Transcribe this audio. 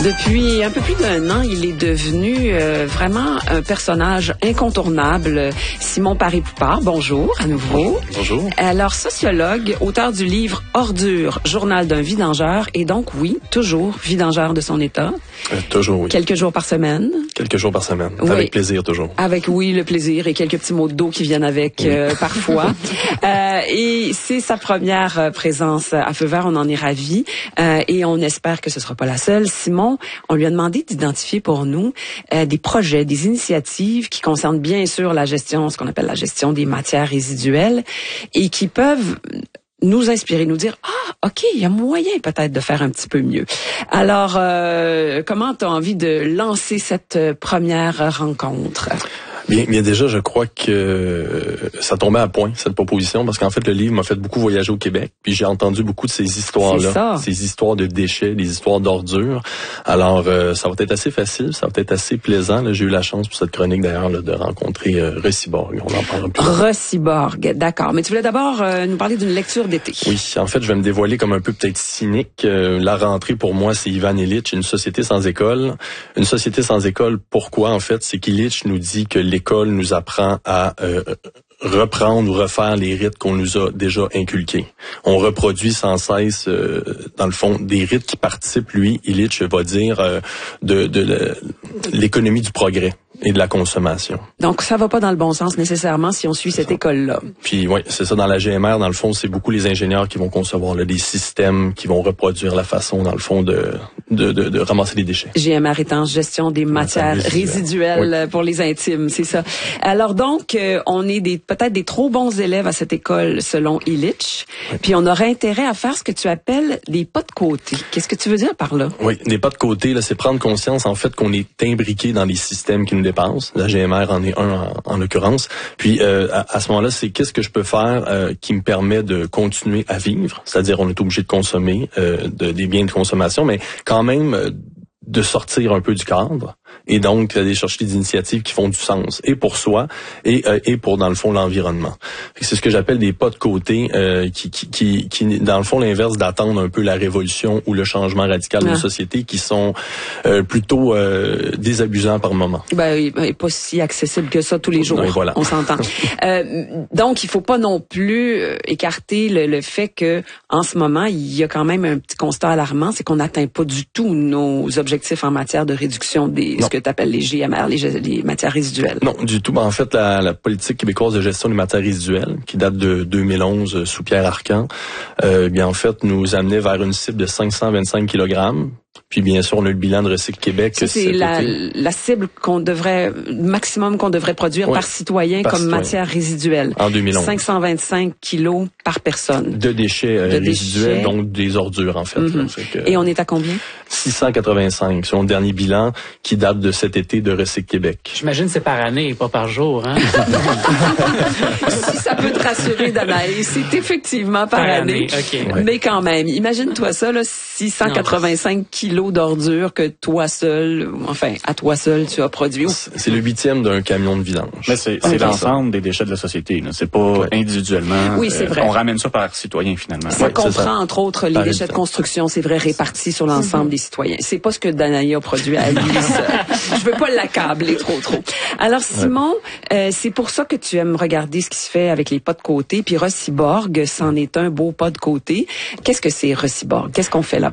Depuis un peu plus d'1 an, il est devenu vraiment un personnage incontournable. Simon Paré-Poupart, bonjour à nouveau. Bonjour. Alors, sociologue, auteur du livre Ordure, journal d'un vidangeur, et donc, oui, toujours vidangeur de son état. Toujours, oui. Quelques jours par semaine. Quelques jours par semaine. Oui. Avec plaisir, toujours. Avec, oui, le plaisir et quelques petits mots d'eau qui viennent avec parfois. Et c'est sa première présence à Feu Vert, on en est ravis. Et on espère que ce sera pas la seule. Simon, on lui a demandé d'identifier pour nous des projets, des initiatives qui concernent bien sûr la gestion, ce qu'on appelle la gestion des matières résiduelles et qui peuvent nous inspirer, nous dire « Ah, OK, il y a moyen peut-être de faire un petit peu mieux. » Alors, comment tu as envie de lancer cette première rencontre? Bien déjà, je crois que ça tombait à point, cette proposition, parce qu'en fait, le livre m'a fait beaucoup voyager au Québec, puis j'ai entendu beaucoup de ces histoires-là, ces histoires de déchets, des histoires d'ordures. Alors, ça va être assez facile, ça va être assez plaisant. Là, j'ai eu la chance pour cette chronique, d'ailleurs, là, de rencontrer Reciborg. On en parlera plus. Reciborg, d'accord. Mais tu voulais d'abord nous parler d'une lecture d'été. Oui, en fait, je vais me dévoiler comme un peu peut-être cynique. La rentrée, pour moi, c'est Ivan Illich, une société sans école. Une société sans école, pourquoi, en fait? C'est qu'Illich nous dit que l'école nous apprend à reprendre ou refaire les rites qu'on nous a déjà inculqués. On reproduit sans cesse, dans le fond, des rites qui participent, lui, Illich va dire, de l'économie du progrès et de la consommation. Donc, ça va pas dans le bon sens nécessairement si on suit cette école-là. Puis, oui, c'est ça. Dans la GMR, dans le fond, c'est beaucoup les ingénieurs qui vont concevoir là, des systèmes qui vont reproduire la façon, dans le fond, de ramasser les déchets. GMR étant gestion des matières résiduelles oui. Pour les intimes, c'est ça. Alors donc, on est peut-être des trop bons élèves à cette école, selon Illich. Oui. Puis, on aurait intérêt à faire ce que tu appelles des pas de côté. Qu'est-ce que tu veux dire par là? Oui, des pas de côté, là, c'est prendre conscience, en fait, qu'on est imbriqué dans les systèmes qui nous dépassent. La GMR en est un en l'occurrence. Puis à ce moment-là, c'est qu'est-ce que je peux faire qui me permet de continuer à vivre, c'est-à-dire on est obligé de consommer des biens de consommation, mais quand même de sortir un peu du cadre et donc d'aller chercher des initiatives qui font du sens et pour soi et pour dans le fond l'environnement. C'est ce que j'appelle des pas de côté qui dans le fond l'inverse d'attendre un peu la révolution ou le changement radical de la société qui sont plutôt désabusants par moment. Ben pas si accessible que ça tous les jours. Oui, voilà. On s'entend. Donc il faut pas non plus écarter le fait que en ce moment, il y a quand même un petit constat alarmant, c'est qu'on n'atteint pas du tout nos objectifs en matière de réduction des ce que tu appelles les GMR, les matières résiduelles. Non, du tout. Ben, en fait, la politique québécoise de gestion des matières résiduelles, qui date de 2011 sous Pierre Arcan, bien en fait, nous amenait vers une cible de 525 kg. Puis bien sûr, on a le bilan de Recycle Québec. Ça, c'est la cible maximum qu'on devrait produire par citoyen comme matière résiduelle. En 2011. 525 kilos par personne. De déchets résiduels, donc des ordures en fait. Mm-hmm. Et on est à combien? 685, selon le dernier bilan qui date de cet été de Recycle Québec. J'imagine que c'est par année et pas par jour, hein? Si ça peut te rassurer, Danaïs, c'est effectivement par année. Okay. Ouais. Mais quand même, imagine-toi ça, là, 685 kilos d'ordures que toi seul, enfin, à toi seul, tu as produit. C'est le 8e d'un camion de vidange. Mais c'est l'ensemble des déchets de la société, là. C'est pas individuellement. Oui, c'est vrai. On ramène ça par citoyen, finalement. Ça comprend, entre autres, les déchets de construction, c'est vrai, répartis sur l'ensemble des citoyens. C'est pas ce que Danaï a produit à lui seul. Je veux pas l'accabler trop. Alors, Simon, c'est pour ça que tu aimes regarder ce qui se fait avec les pas de côté, puis Reciborg, c'en est un beau pas de côté. Qu'est-ce que c'est, Reciborg? Qu'est-ce qu'on fait là?